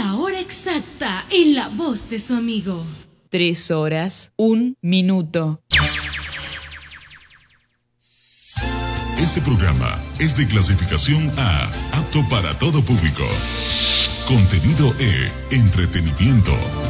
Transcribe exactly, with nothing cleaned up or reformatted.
La hora exacta en la voz de su amigo. Tres horas, un minuto. Este programa es de clasificación A, apto para todo público. Contenido E, entretenimiento.